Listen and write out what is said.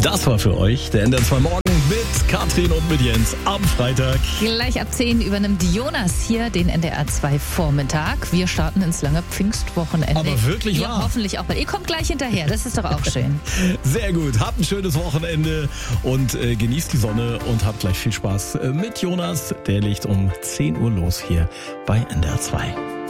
Das war für euch der NDR 2 Morgen mit Katrin und mit Jens am Freitag. Gleich ab 10 übernimmt Jonas hier den NDR 2 Vormittag. Wir starten ins lange Pfingstwochenende. Aber wirklich ja, wahr? Hoffentlich auch. Ihr kommt gleich hinterher, das ist doch auch schön. Sehr gut, habt ein schönes Wochenende und genießt die Sonne und habt gleich viel Spaß mit Jonas. Der legt um 10 Uhr los hier bei NDR 2.